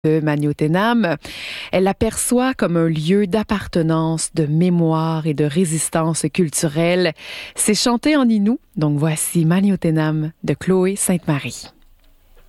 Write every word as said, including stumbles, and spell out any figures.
de Magnoténam. Elle l'aperçoit comme un lieu d'appartenance, de mémoire et de résistance culturelle. C'est chanté en Innu, donc voici Magnoténam de Chloé Sainte-Marie.